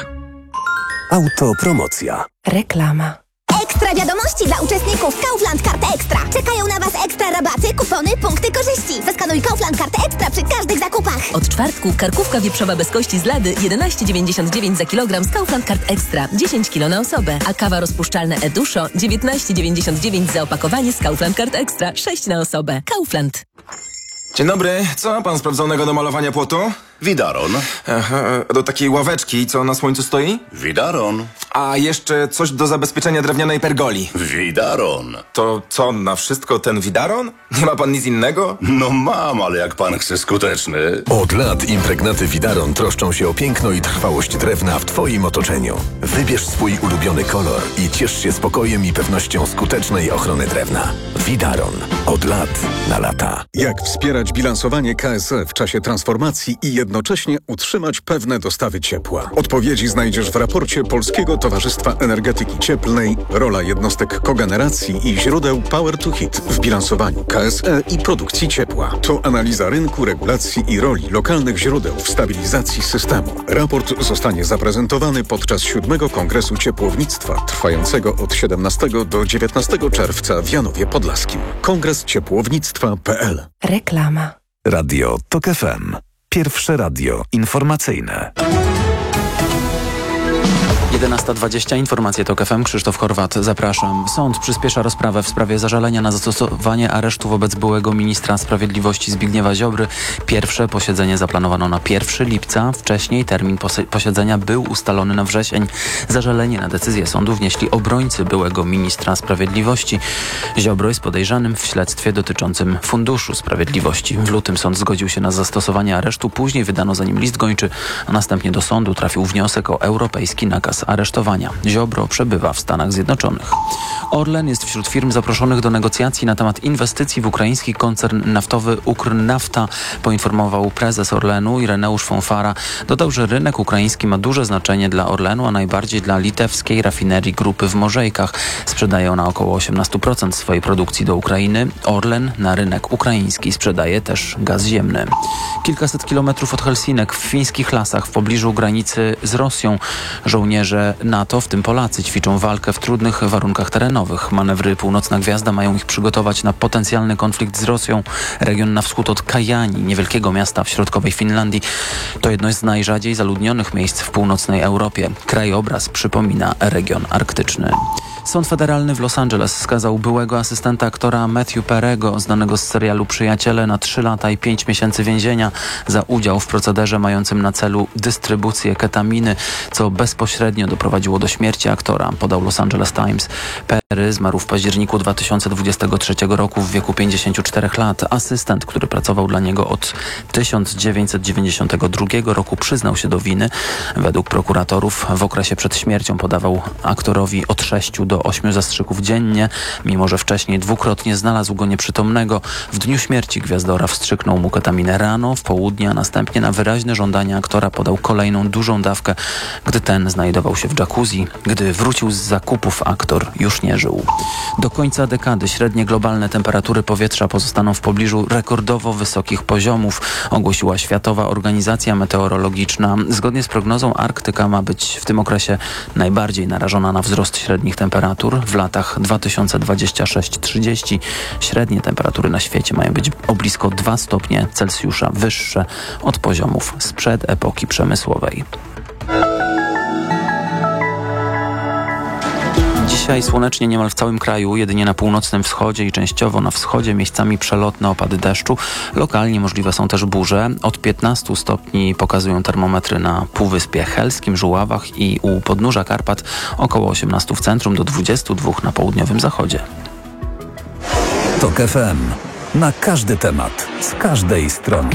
Autopromocja. Reklama. Ekstra wiadomości dla uczestników Kaufland Kart Ekstra. Czekają na Was ekstra rabaty, kupony, punkty korzyści. Zeskanuj Kaufland Kart Ekstra przy każdych zakupach. Od czwartku karkówka wieprzowa bez kości z lady 11,99 za kilogram z Kaufland Kart Ekstra. 10 kg na osobę. A kawa rozpuszczalna Eduszo 19,99 za opakowanie z Kaufland Kart Ekstra. 6 na osobę. Kaufland. Dzień dobry, co ma pan sprawdzonego do malowania płotu? Widaron. Do takiej ławeczki, co na słońcu stoi? Widaron. A jeszcze coś do zabezpieczenia drewnianej pergoli. Widaron. To co, na wszystko ten widaron? Nie ma pan nic innego? No mam, ale jak pan chce skuteczny. Od lat impregnaty Widaron troszczą się o piękno i trwałość drewna w Twoim otoczeniu. Wybierz swój ulubiony kolor i ciesz się spokojem i pewnością skutecznej ochrony drewna. Widaron. Od lat na lata. Jak wspierać bilansowanie KSE w czasie transformacji i jednocześnie utrzymać pewne dostawy ciepła? Odpowiedzi znajdziesz w raporcie Polskiego Towarzystwa Energetyki Cieplnej Rola jednostek kogeneracji i źródeł Power to Heat w bilansowaniu KSE i produkcji ciepła. To analiza rynku, regulacji i roli lokalnych źródeł w stabilizacji systemu. Raport zostanie zaprezentowany podczas 7. Kongresu Ciepłownictwa trwającego od 17 do 19 czerwca w Janowie Podlaskim. kongresciepłownictwa.pl. Reklama. Radio TOK FM. Pierwsze radio informacyjne. 11:20. Informacje TOK FM. Krzysztof Horwat, zapraszam. Sąd przyspiesza rozprawę w sprawie zażalenia na zastosowanie aresztu wobec byłego ministra sprawiedliwości Zbigniewa Ziobry. Pierwsze posiedzenie zaplanowano na 1 lipca. Wcześniej termin posiedzenia był ustalony na wrzesień. Zażalenie na decyzję sądu wnieśli obrońcy byłego ministra sprawiedliwości. Ziobro jest podejrzanym w śledztwie dotyczącym Funduszu Sprawiedliwości. W lutym sąd zgodził się na zastosowanie aresztu. Później wydano za nim list gończy, a następnie do sądu trafił wniosek o europejski nakaz aresztowania. Ziobro przebywa w Stanach Zjednoczonych. Orlen jest wśród firm zaproszonych do negocjacji na temat inwestycji w ukraiński koncern naftowy Ukrnafta, poinformował prezes Orlenu Ireneusz Fonfara. Dodał, że rynek ukraiński ma duże znaczenie dla Orlenu, a najbardziej dla litewskiej rafinerii grupy w Morzejkach. Sprzedaje ona około 18% swojej produkcji do Ukrainy. Orlen na rynek ukraiński sprzedaje też gaz ziemny. Kilkaset kilometrów od Helsinek w fińskich lasach w pobliżu granicy z Rosją żołnierze NATO, w tym Polacy, ćwiczą walkę w trudnych warunkach terenowych. Manewry Północna Gwiazda mają ich przygotować na potencjalny konflikt z Rosją. Region na wschód od Kajani, niewielkiego miasta w środkowej Finlandii, to jedno z najrzadziej zaludnionych miejsc w północnej Europie. Krajobraz przypomina region arktyczny. Sąd federalny w Los Angeles skazał byłego asystenta aktora Matthew Perry'ego, znanego z serialu Przyjaciele, na 3 lata i 5 miesięcy więzienia za udział w procederze mającym na celu dystrybucję ketaminy, co bezpośrednio doprowadziło do śmierci aktora, podał Los Angeles Times. Perry zmarł w październiku 2023 roku w wieku 54 lat. Asystent, który pracował dla niego od 1992 roku, przyznał się do winy. Według prokuratorów w okresie przed śmiercią podawał aktorowi od 6 do do 8 zastrzyków dziennie, mimo że wcześniej dwukrotnie znalazł go nieprzytomnego. W dniu śmierci Gwiazdora wstrzyknął mu ketaminę rano, w południe, a następnie na wyraźne żądanie aktora podał kolejną dużą dawkę, gdy ten znajdował się w jacuzzi. Gdy wrócił z zakupów, aktor już nie żył. Do końca dekady średnie globalne temperatury powietrza pozostaną w pobliżu rekordowo wysokich poziomów, ogłosiła Światowa Organizacja Meteorologiczna. Zgodnie z prognozą Arktyka ma być w tym okresie najbardziej narażona na wzrost średnich temperatur. W latach 2026-30 średnie temperatury na świecie mają być o blisko 2 stopnie Celsjusza wyższe od poziomów sprzed epoki przemysłowej. Dzisiaj słonecznie niemal w całym kraju, jedynie na północnym wschodzie i częściowo na wschodzie miejscami przelotne opady deszczu. Lokalnie możliwe są też burze. Od 15 stopni pokazują termometry na Półwyspie Helskim, Żuławach i u podnóża Karpat, około 18 w centrum, do 22 na południowym zachodzie. TOK FM. Na każdy temat, z każdej strony.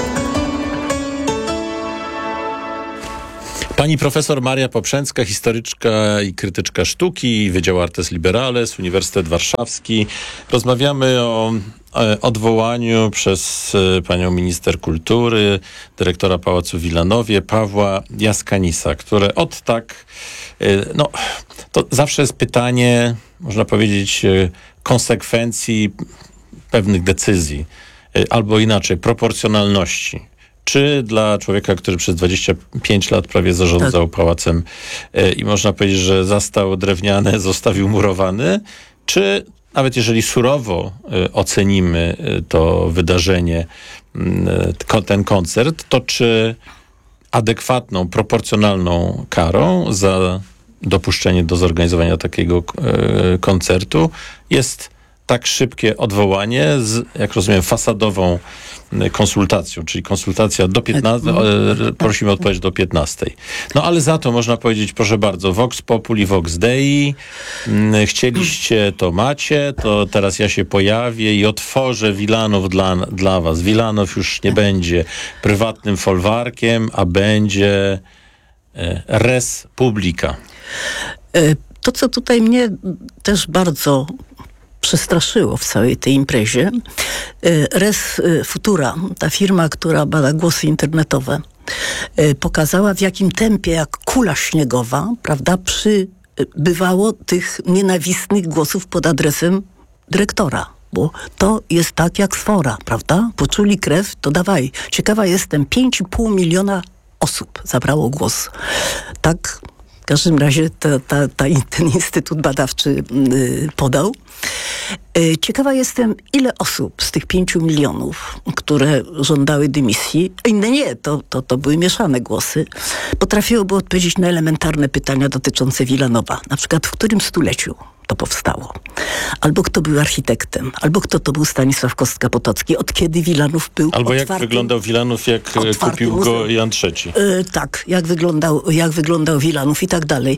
Pani profesor Maria Poprzęcka, historyczka i krytyczka sztuki, Wydział Artes Liberales, Uniwersytet Warszawski. Rozmawiamy o odwołaniu przez panią minister kultury, dyrektora Pałacu w Wilanowie, Pawła Jaskanisa, które to zawsze jest pytanie, można powiedzieć, konsekwencji pewnych decyzji, albo inaczej, proporcjonalności. Czy dla człowieka, który przez 25 lat prawie zarządzał pałacem i można powiedzieć, że zastał drewniane, zostawił murowany, czy nawet jeżeli surowo ocenimy to wydarzenie, ten koncert, to czy adekwatną, proporcjonalną karą za dopuszczenie do zorganizowania takiego koncertu jest tak szybkie odwołanie z, jak rozumiem, fasadową konsultacją, czyli konsultacja do 15, prosimy o odpowiedź do 15. No ale za to można powiedzieć, proszę bardzo, Vox Populi, Vox Dei, chcieliście, to macie, to teraz ja się pojawię i otworzę Wilanów dla was. Wilanów już nie będzie prywatnym folwarkiem, a będzie res publica. To, co tutaj mnie też bardzo przestraszyło w całej tej imprezie, Res Futura, ta firma, która bada głosy internetowe, pokazała, w jakim tempie, jak kula śniegowa, prawda, przybywało tych nienawistnych głosów pod adresem dyrektora. Bo to jest tak jak sfora, prawda? Poczuli krew, to dawaj. Ciekawa jestem, 5,5 miliona osób zabrało głos. Tak, w każdym razie ten instytut badawczy podał. Ciekawa jestem, ile osób z tych 5 milionów, które żądały dymisji, inne nie, to były mieszane głosy, potrafiłoby odpowiedzieć na elementarne pytania dotyczące Wilanowa. Na przykład, w którym stuleciu to powstało? Albo kto był architektem? Albo kto to był Stanisław Kostka-Potocki? Od kiedy Wilanów był Albo jak wyglądał Wilanów, jak kupił go Jan III? Tak, jak wyglądał Wilanów i tak dalej.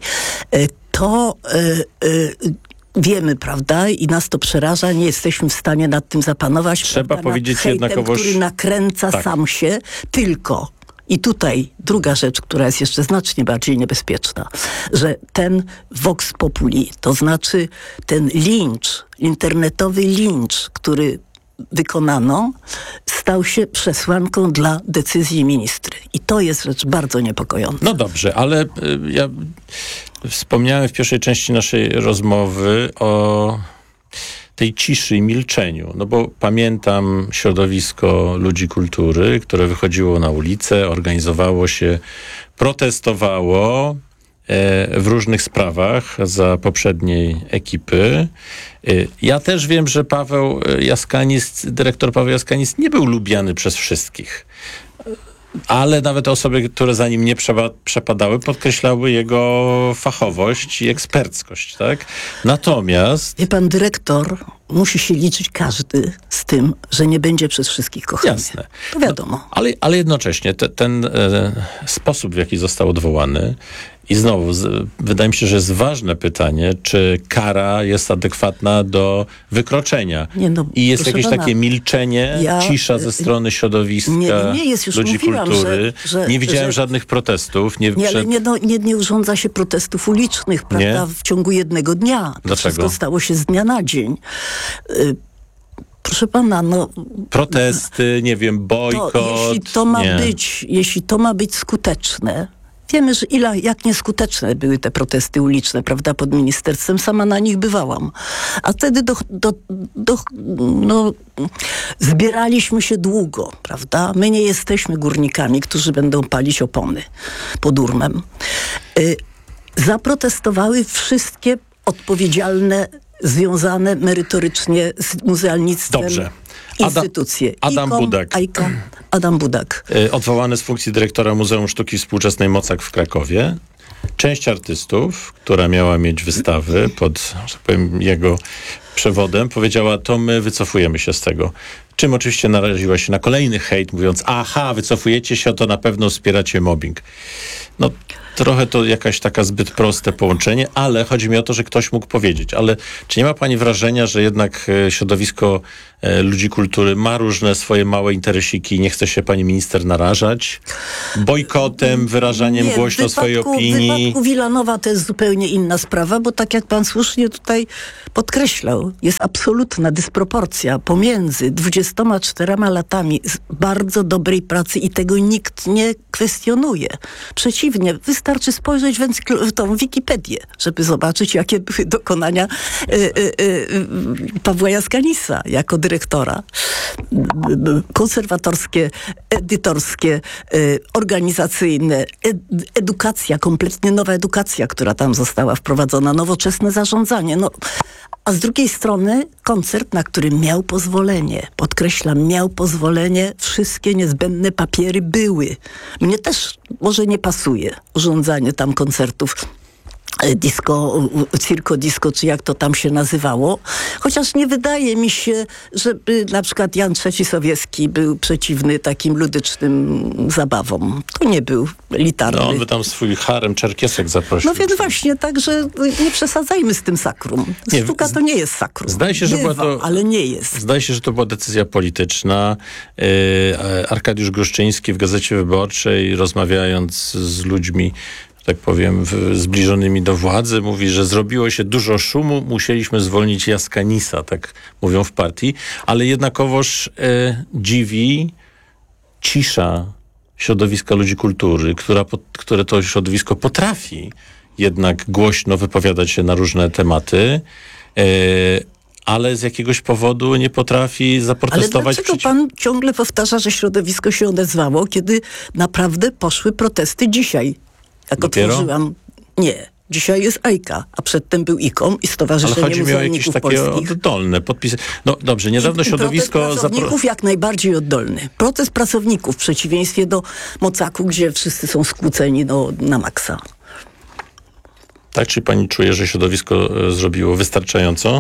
Wiemy, prawda? I nas to przeraża. Nie jesteśmy w stanie nad tym zapanować. Trzeba prawda, powiedzieć hejtem, jednakowoż... który nakręca sam się, tylko. I tutaj druga rzecz, która jest jeszcze znacznie bardziej niebezpieczna, że ten Vox Populi, to znaczy ten lincz, internetowy lincz, który wykonano, stał się przesłanką dla decyzji ministry. I to jest rzecz bardzo niepokojąca. No dobrze, ale ja wspomniałem w pierwszej części naszej rozmowy o tej ciszy i milczeniu. No bo pamiętam środowisko ludzi kultury, które wychodziło na ulicę, organizowało się, protestowało w różnych sprawach za poprzedniej ekipy. Ja też wiem, że dyrektor Paweł Jaskanis nie był lubiany przez wszystkich. Ale nawet osoby, które za nim nie przepadały, podkreślały jego fachowość i eksperckość, tak? Natomiast... Wie pan, dyrektor musi się liczyć każdy z tym, że nie będzie przez wszystkich kochany. Jasne. To wiadomo. No, ale jednocześnie ten sposób, w jaki został odwołany I znowu, wydaje mi się, że jest ważne pytanie, czy kara jest adekwatna do wykroczenia. I jest jakieś takie milczenie, cisza ze strony środowiska jest, już ludzi mówiłam, kultury. Nie widziałem żadnych protestów. Nie urządza się protestów ulicznych, prawda, w ciągu jednego dnia. Dlaczego? Wszystko stało się z dnia na dzień. Proszę pana, protesty, nie wiem, bojkot. Jeśli to ma być skuteczne, wiemy, że jak nieskuteczne były te protesty uliczne, prawda, pod ministerstwem. Sama na nich bywałam. A wtedy zbieraliśmy się długo, prawda. My nie jesteśmy górnikami, którzy będą palić opony pod Urmem. Zaprotestowały wszystkie odpowiedzialne, związane merytorycznie z muzealnictwem instytucje. Adam Budak. Odwołany z funkcji dyrektora Muzeum Sztuki Współczesnej Mocak w Krakowie. Część artystów, która miała mieć wystawy pod, że tak powiem, jego przewodem, powiedziała, to my wycofujemy się z tego. Czym oczywiście naraziła się na kolejny hejt, mówiąc, wycofujecie się, to na pewno wspieracie mobbing. Trochę to jakaś taka zbyt proste połączenie, ale chodzi mi o to, że ktoś mógł powiedzieć. Ale czy nie ma pani wrażenia, że jednak środowisko ludzi kultury ma różne swoje małe interesiki, nie chce się pani minister narażać bojkotem, wyrażaniem głośno swojej opinii? W wypadku Wilanowa to jest zupełnie inna sprawa, bo tak jak pan słusznie tutaj podkreślał, jest absolutna dysproporcja pomiędzy 24 latami bardzo dobrej pracy i tego nikt nie kwestionuje. Przeciwnie, wystarczy spojrzeć w tą Wikipedię, żeby zobaczyć, jakie były dokonania Pawła Jaskanisa jako dyrektora. Konserwatorskie, edytorskie, organizacyjne, edukacja, kompletnie nowa edukacja, która tam została wprowadzona, nowoczesne zarządzanie. A z drugiej strony koncert, na którym miał pozwolenie. Podkreślam, miał pozwolenie, wszystkie niezbędne papiery były. Mnie też może nie pasuje urządzanie tam koncertów Circo Disco, czy jak to tam się nazywało. Chociaż nie wydaje mi się, żeby na przykład Jan III Sobieski był przeciwny takim ludycznym zabawom. To nie był litarny. On by tam swój harem czerkiesek zaprosił. Więc właśnie, także nie przesadzajmy z tym sakrum. Sztuka to nie jest sakrum. Zdaje się, że ale nie jest. Zdaje się, że to była decyzja polityczna. Arkadiusz Gruszczyński w Gazecie Wyborczej, rozmawiając z ludźmi, tak powiem, zbliżonymi do władzy, mówi, że zrobiło się dużo szumu, musieliśmy zwolnić Jaskanisa, tak mówią w partii, ale jednakowoż dziwi cisza środowiska ludzi kultury, które to środowisko potrafi jednak głośno wypowiadać się na różne tematy, ale z jakiegoś powodu nie potrafi zaprotestować. Ale dlaczego pan ciągle powtarza, że środowisko się odezwało, kiedy naprawdę poszły protesty dzisiaj? Jak otworzyłam... Nie. Dzisiaj jest AIKA, a przedtem był IKOM i Stowarzyszenie Muzealników Polskich. Ale chodzi mi o jakieś takie oddolne podpisy. Dobrze, niedawno środowisko... Protest pracowników jak najbardziej oddolny. Protest pracowników w przeciwieństwie do Mocaku, gdzie wszyscy są skłóceni na maksa. Tak, czy pani czuje, że środowisko zrobiło wystarczająco?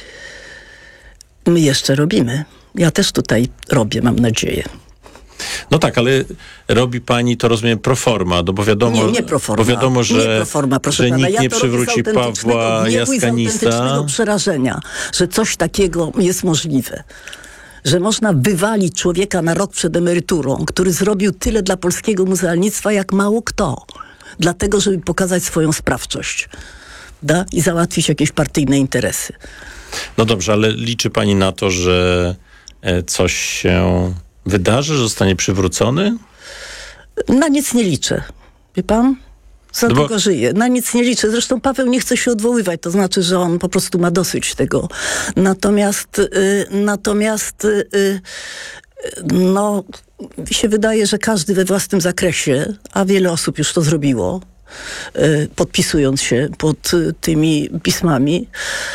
My jeszcze robimy. Ja też tutaj robię, mam nadzieję. No tak, ale robi pani to, rozumiem, pro forma, bo wiadomo, nie pro forma, bo wiadomo, że pana, nikt nie przywróci Pawła Jaskanisa. Z autentycznego przerażenia, że coś takiego jest możliwe. Że można wywalić człowieka na rok przed emeryturą, który zrobił tyle dla polskiego muzealnictwa, jak mało kto. Dlatego, żeby pokazać swoją sprawczość. I załatwić jakieś partyjne interesy. No dobrze, ale liczy pani na to, że coś się wydarzy, że zostanie przywrócony? Na nic nie liczę. Wie pan? Za długo żyje. Na nic nie liczę. Zresztą Paweł nie chce się odwoływać. To znaczy, że on po prostu ma dosyć tego. Natomiast mi się wydaje, że każdy we własnym zakresie, a wiele osób już to zrobiło, podpisując się pod tymi pismami,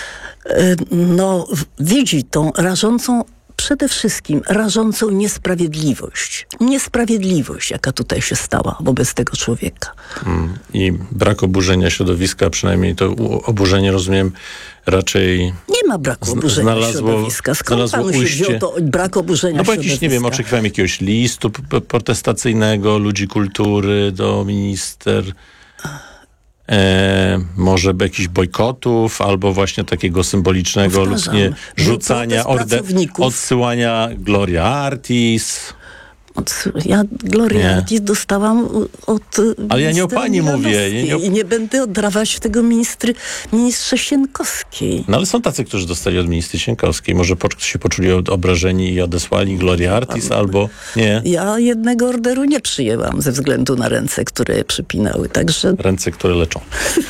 widzi tą przede wszystkim rażącą niesprawiedliwość. Niesprawiedliwość, jaka tutaj się stała wobec tego człowieka. I brak oburzenia środowiska, przynajmniej to oburzenie, rozumiem, raczej nie ma braku oburzenia środowiska. Skąd panu się wziął to brak oburzenia środowiska? Jakiś, nie wiem, oczekiwałem jakiegoś listu protestacyjnego ludzi kultury do minister. może jakichś bojkotów, albo właśnie takiego symbolicznego lub nie rzucania, odsyłania Gloria Artis. Ja Gloria Artis dostałam od ale ja nie o pani mówię. I nie będę odrawać tego ministrze Sienkowskiej. No ale są tacy, którzy dostali od ministry Sienkowskiej. Może się poczuli obrażeni i odesłali Gloria Artis, albo nie. Ja jednego orderu nie przyjęłam ze względu na ręce, które je przypinały. Także... Ręce, które leczą.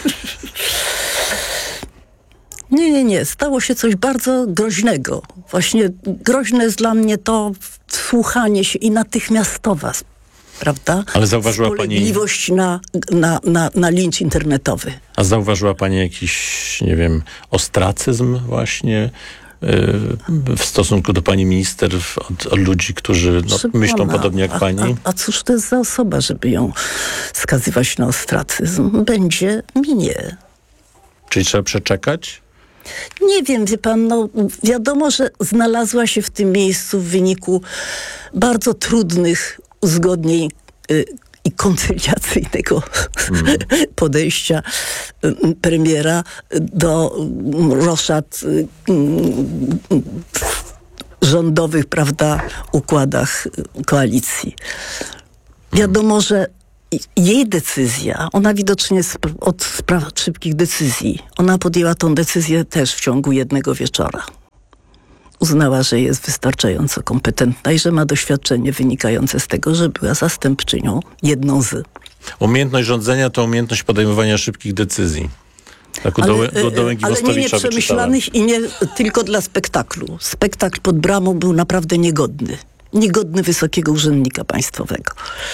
Nie. Stało się coś bardzo groźnego. Właśnie groźne jest dla mnie to wsłuchanie się i natychmiastowa, prawda? Ale zauważyła pani... Spolegliwość na lincz internetowy. A zauważyła pani jakiś, nie wiem, ostracyzm właśnie w stosunku do pani minister od ludzi, którzy myślą podobnie jak pani? A cóż to jest za osoba, żeby ją skazywać na ostracyzm? Będzie minie. Czyli trzeba przeczekać? Nie wiem, wie pan, wiadomo, że znalazła się w tym miejscu w wyniku bardzo trudnych uzgodnień i koncyliacyjnego podejścia premiera do roszad rządowych, prawda, układach koalicji. Wiadomo, że jej decyzja, ona widocznie jest od spraw szybkich decyzji. Ona podjęła tą decyzję też w ciągu jednego wieczora. Uznała, że jest wystarczająco kompetentna i że ma doświadczenie wynikające z tego, że była zastępczynią, jedną z. Umiejętność rządzenia to umiejętność podejmowania szybkich decyzji. Tak ale nie nieprzemyślanych i nie tylko dla spektaklu. Spektakl pod bramą był naprawdę niegodny. Niegodny wysokiego urzędnika państwowego.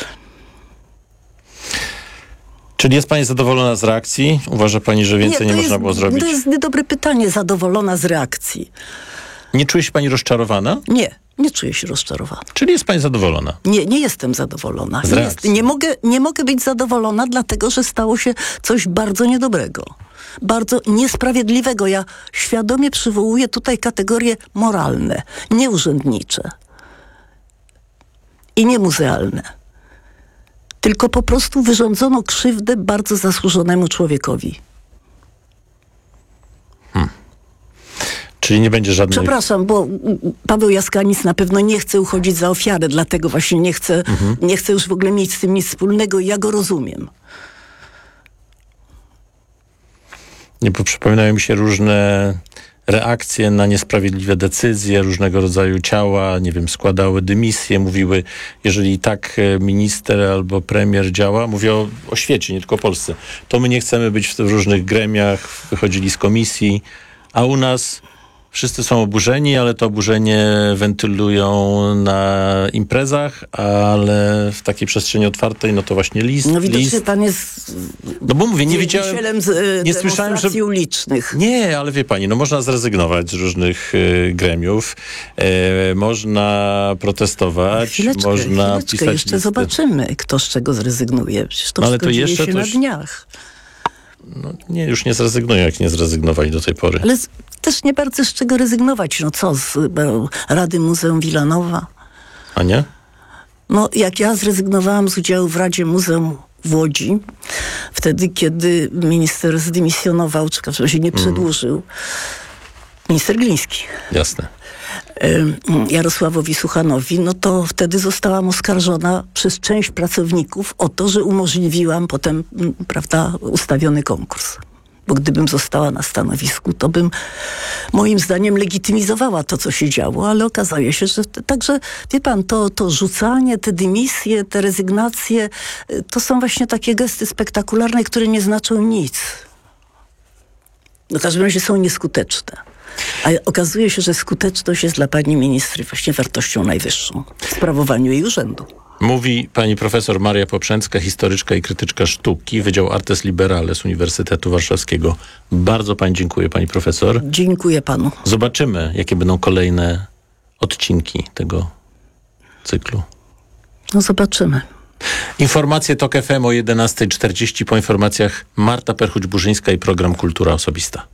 Czyli jest pani zadowolona z reakcji? Uważa pani, że więcej nie można było zrobić? To jest niedobre pytanie. Zadowolona z reakcji. Nie czuje się pani rozczarowana? Nie czuję się rozczarowana. Czyli jest pani zadowolona? Nie jestem zadowolona. Z reakcji. Nie mogę być zadowolona, dlatego że stało się coś bardzo niedobrego. Bardzo niesprawiedliwego. Ja świadomie przywołuję tutaj kategorie moralne, nieurzędnicze i niemuzealne. Tylko po prostu wyrządzono krzywdę bardzo zasłużonemu człowiekowi. Czyli nie będzie żadnej... Przepraszam, bo Paweł Jaskanic na pewno nie chce uchodzić za ofiarę, dlatego właśnie nie chce już w ogóle mieć z tym nic wspólnego i ja go rozumiem. Nie, bo przypominają mi się różne reakcje na niesprawiedliwe decyzje, różnego rodzaju ciała, nie wiem, składały dymisje, mówiły, jeżeli tak minister albo premier działa, mówię o świecie, nie tylko o Polsce, to my nie chcemy być w różnych gremiach, wychodzili z komisji, a u nas wszyscy są oburzeni, ale to oburzenie wentylują na imprezach, ale w takiej przestrzeni otwartej, no to właśnie list. No widocznie pan jest... No bo mówię, nie widziałem... Nie słyszałem, że ulicznych. Nie, ale wie pani, no można zrezygnować z różnych gremiów, można protestować, można pisać jeszcze listy. Zobaczymy, kto z czego zrezygnuje. Przecież to wszystko dzieje się na dniach. No nie, już nie zrezygnują, jak nie zrezygnowali do tej pory. Ale też nie bardzo z czego rezygnować. No co, z Rady Muzeum Wilanowa? A nie? No jak ja zrezygnowałam z udziału w Radzie Muzeum w Łodzi, wtedy kiedy minister zdymisjonował, czy w razie nie przedłużył, minister Gliński. Jasne. Jarosławowi Suchanowi, no to wtedy zostałam oskarżona przez część pracowników o to, że umożliwiłam potem, prawda, ustawiony konkurs. Bo gdybym została na stanowisku, to bym moim zdaniem legitymizowała to, co się działo, ale okazuje się, że także, wie pan, to rzucanie, te dymisje, te rezygnacje, to są właśnie takie gesty spektakularne, które nie znaczą nic. W każdym razie są nieskuteczne. A okazuje się, że skuteczność jest dla pani ministry właśnie wartością najwyższą w sprawowaniu jej urzędu. Mówi pani profesor Maria Poprzęcka, historyczka i krytyczka sztuki, Wydział Artes Liberales Uniwersytetu Warszawskiego. Bardzo pani dziękuję, pani profesor. Dziękuję panu. Zobaczymy, jakie będą kolejne odcinki tego cyklu. No zobaczymy. Informacje TOK FM o 11:40. Po informacjach Marta Perchuć-Burzyńska i program Kultura Osobista.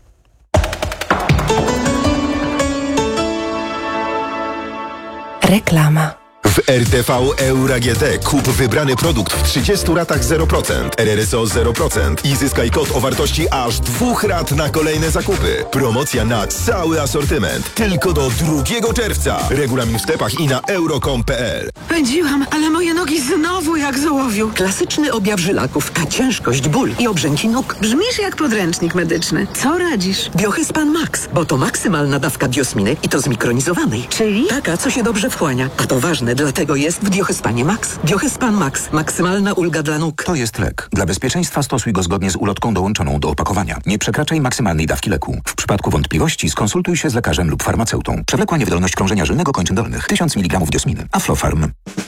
Reklama. W RTV Eura GT kup wybrany produkt w 30 ratach 0%, RRSO 0% i zyskaj kod o wartości aż 2 rat na kolejne zakupy. Promocja na cały asortyment. Tylko do 2 czerwca. Regulamin w sklepach i na euro.com.pl. Pędziłam, ale moje nogi znowu jak z ołowiu. Klasyczny objaw żylaków, a ciężkość, ból i obrzęki nóg. Brzmisz jak podręcznik medyczny. Co radzisz? Biohyspan Max, bo to maksymalna dawka biosminy i to zmikronizowanej. Czyli? Taka, co się dobrze wchłania. A to ważne, dlatego jest w Biohyspanie Max. Biohyspan Max. Maksymalna ulga dla nóg. To jest lek. Dla bezpieczeństwa stosuj go zgodnie z ulotką dołączoną do opakowania. Nie przekraczaj maksymalnej dawki leku. W przypadku wątpliwości skonsultuj się z lekarzem lub farmaceutą. Przewlekła niewydolność krążenia żylnego kończyn dolnych. 1000 mg diosminy. Aflofarm.